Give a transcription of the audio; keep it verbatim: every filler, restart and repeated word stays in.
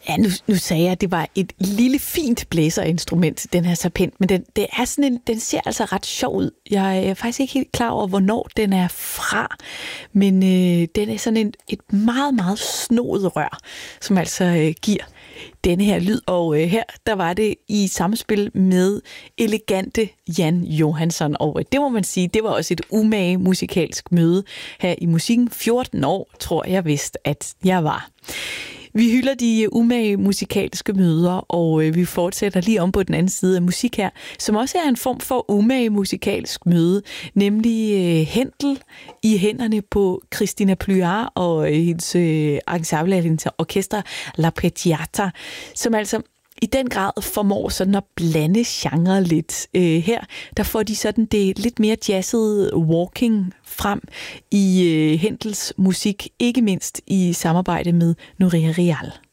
Ja, nu, nu sagde jeg, at det var et lille, fint blæserinstrument, den her serpent, men den, det er sådan en, den ser altså ret sjov ud. Jeg er faktisk ikke helt klar over, hvornår den er fra, men øh, den er sådan en, et meget, meget snoet rør, som altså øh, giver denne her lyd. Og øh, her, der var det i samspil med elegante Jan Johansson, og øh, det må man sige, det var også et umage musikalsk møde her i Musikken. fjorten år, tror jeg vist, at jeg var. Vi hylder de umage musikalske møder, og øh, vi fortsætter lige om på den anden side af musik her, som også er en form for umage musikalsk møde, nemlig øh, Händel i hænderne på Christina Pluyar og øh, hendes øh, ensemble af hendes orkester L'Arpeggiata, som altså i den grad formår sådan at blande genre lidt. Øh, her, der får de sådan det lidt mere jazzede walking frem i øh, Händels musik, ikke mindst i samarbejde med Núria Rial.